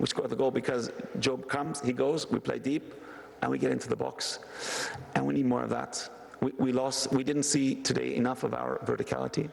We score the goal because Job comes, he goes, we play deep, and we get into the box. And we need more of that. We didn't see today enough of our verticality,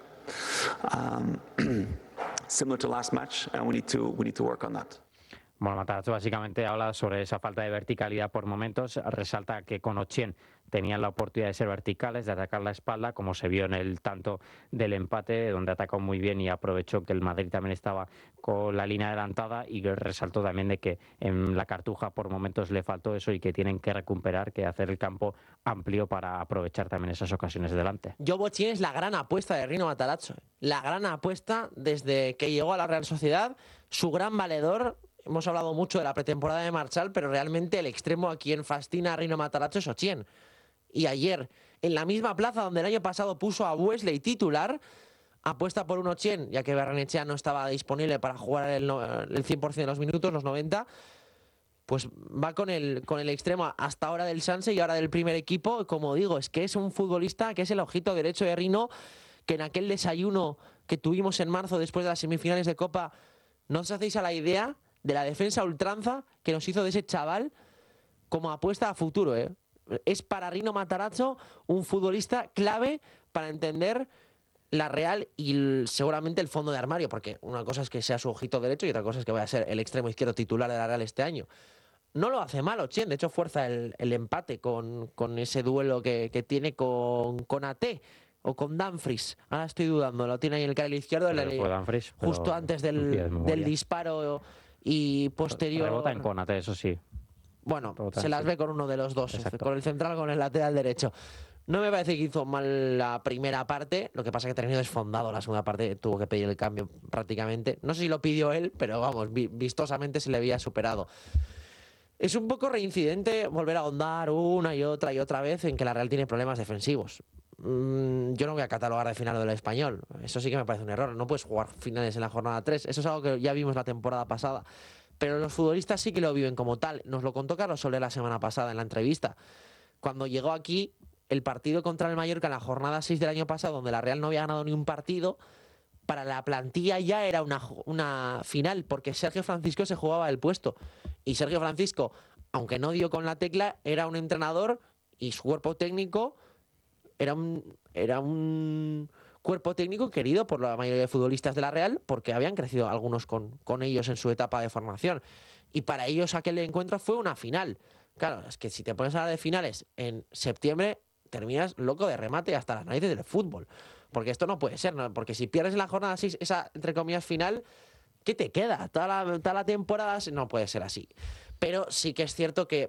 similar to last match, and we need to work on that. Bueno, Matarazzo básicamente habla sobre esa falta de verticalidad por momentos, resalta que con Ochieng tenían la oportunidad de ser verticales, de atacar la espalda, como se vio en el tanto del empate, donde atacó muy bien y aprovechó que el Madrid también estaba con la línea adelantada, y resaltó también de que en la Cartuja por momentos le faltó eso y que tienen que recuperar, que hacer el campo amplio para aprovechar también esas ocasiones delante. Job Ochieng es la gran apuesta de Rino Matarazzo, la gran apuesta desde que llegó a la Real Sociedad, su gran valedor. Hemos hablado mucho de la pretemporada de Marchal, pero realmente el extremo a quien fascina a Rino Matarazzo es Ochieng. Y ayer, en la misma plaza donde el año pasado puso a Wesley titular, apuesta por un Ochieng, ya que Barrenechea no estaba disponible para jugar el 100% de los minutos, los 90, pues va con el extremo hasta ahora del Sanse y ahora del primer equipo. Como digo, es que es un futbolista que es el ojito derecho de Rino, que en aquel desayuno que tuvimos en marzo después de las semifinales de Copa, no os hacéis a la idea de la defensa a ultranza que nos hizo de ese chaval como apuesta a futuro, ¿eh? Es para Rino Matarazzo un futbolista clave para entender la Real y seguramente el fondo de armario, porque una cosa es que sea su ojito derecho y otra cosa es que vaya a ser el extremo izquierdo titular de la Real este año. No lo hace mal Ochieng, de hecho fuerza el empate con ese duelo que tiene con AT o con Dumfries. Ahora estoy dudando, lo tiene ahí en el carril izquierdo, Dumfries, justo antes del disparo y posterior. Rebota en Konate, eso sí. Bueno, se las ve con uno de los dos, exacto, con el central, con el lateral derecho. No me parece que hizo mal la primera parte, lo que pasa es que terminó desfondado la segunda parte, tuvo que pedir el cambio prácticamente. No sé si lo pidió él, pero vamos, vistosamente se le había superado. Es un poco reincidente volver a ahondar una y otra vez en que la Real tiene problemas defensivos. Yo no voy a catalogar de final del Español, eso sí que me parece un error. No puedes jugar finales en la jornada 3, eso es algo que ya vimos la temporada pasada. Pero los futbolistas sí que lo viven como tal. Nos lo contó Carlos Soler la semana pasada en la entrevista. Cuando llegó aquí, el partido contra el Mallorca en la jornada 6 del año pasado, donde la Real no había ganado ni un partido, para la plantilla ya era una final, porque Sergio Francisco se jugaba el puesto. Y Sergio Francisco, aunque no dio con la tecla, era un entrenador y su cuerpo técnico era un cuerpo técnico querido por la mayoría de futbolistas de la Real, porque habían crecido algunos con ellos en su etapa de formación. Y para ellos aquel encuentro fue una final. Claro, es que si te pones a hablar de finales en septiembre, terminas loco de remate hasta las narices del fútbol. Porque esto no puede ser, ¿no? Porque si pierdes en la jornada 6 esa, entre comillas, final, ¿qué te queda? Toda la temporada no puede ser así. Pero sí que es cierto que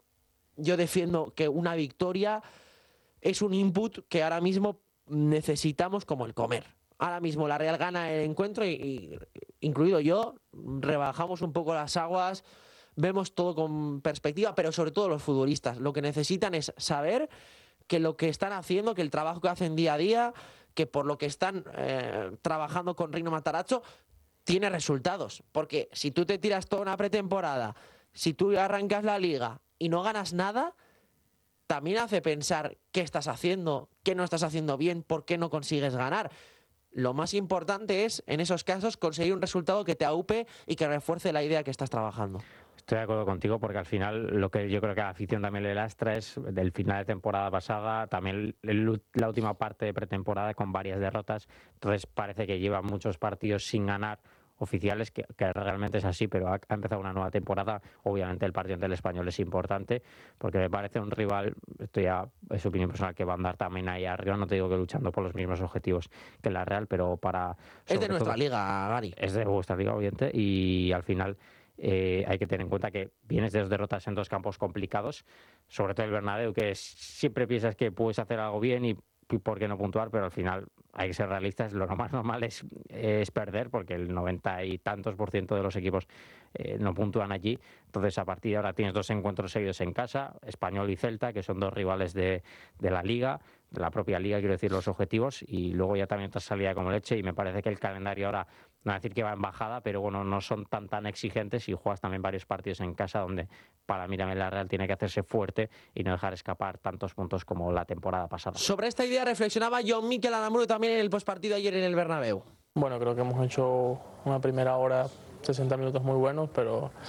yo defiendo que una victoria es un input que ahora mismo necesitamos como el comer. Ahora mismo la Real gana el encuentro y incluido yo, rebajamos un poco las aguas, vemos todo con perspectiva, pero sobre todo los futbolistas. Lo que necesitan es saber que lo que están haciendo, que el trabajo que hacen día a día, que por lo que están trabajando con Rino Matarazzo, tiene resultados. Porque si tú te tiras toda una pretemporada, si tú arrancas la liga y no ganas nada, también hace pensar qué estás haciendo, qué no estás haciendo bien, por qué no consigues ganar. Lo más importante es, en esos casos, conseguir un resultado que te aupe y que refuerce la idea que estás trabajando. Estoy de acuerdo contigo, porque al final lo que yo creo que a la afición también le lastra es del final de temporada pasada, también la última parte de pretemporada con varias derrotas. Entonces parece que lleva muchos partidos sin ganar oficiales, que realmente es así, pero ha empezado una nueva temporada. Obviamente el partido ante el Español es importante, porque me parece un rival, esto ya es opinión personal, que va a andar también ahí arriba. No te digo que luchando por los mismos objetivos que la Real, pero para... Es de nuestra liga, Gary. Es de vuestra liga, obviamente, y al final... hay que tener en cuenta que vienes de dos derrotas en dos campos complicados, sobre todo el Bernabéu, que siempre piensas que puedes hacer algo bien y por qué no puntuar, pero al final hay que ser realistas. Lo más normal es perder, porque el 90 y tantos % de los equipos no puntúan allí. Entonces, a partir de ahora tienes dos encuentros seguidos en casa, Español y Celta, que son dos rivales de la Liga, de la propia Liga, quiero decir, los objetivos, y luego ya también otra salida como leche, y me parece que el calendario ahora, no voy a decir que va en bajada, pero bueno, no son tan exigentes, y juegas también varios partidos en casa donde para mí también la Real tiene que hacerse fuerte y no dejar escapar tantos puntos como la temporada pasada. Sobre esta idea reflexionaba John Mikel Aramuro también en el postpartido ayer en el Bernabéu. Bueno, creo que hemos hecho una primera hora, 60 minutos muy buenos, pero